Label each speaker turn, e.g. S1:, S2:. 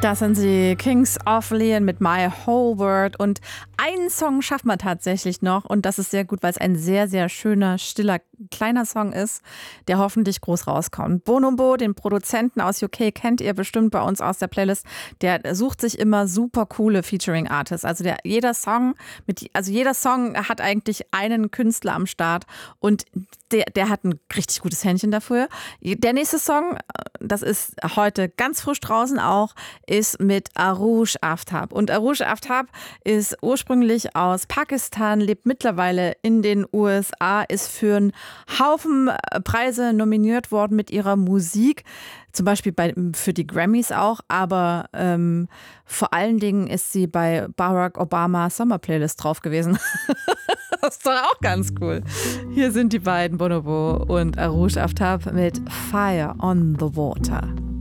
S1: Das sind sie, Kings of Leon mit My Whole World. Und einen Song schafft man tatsächlich noch. Und das ist sehr gut, weil es ein sehr, sehr schöner, stiller, kleiner Song ist, der hoffentlich groß rauskommt. Bonobo, den Produzenten aus UK, kennt ihr bestimmt bei uns aus der Playlist. Der sucht sich immer super coole Featuring-Artists. Also jeder Song hat eigentlich einen Künstler am Start. Und der hat ein richtig gutes Händchen dafür. Der nächste Song, das ist heute ganz frisch draußen auch, ist mit Arush Aftab. Und Arush Aftab ist ursprünglich aus Pakistan, lebt mittlerweile in den USA, ist für einen Haufen Preise nominiert worden mit ihrer Musik. Zum Beispiel für die Grammys auch, aber vor allen Dingen ist sie bei Barack Obama Summer Playlist drauf gewesen. Das ist doch auch ganz cool. Hier sind die beiden, Bonobo und Arush Aftab mit Fire on the Water.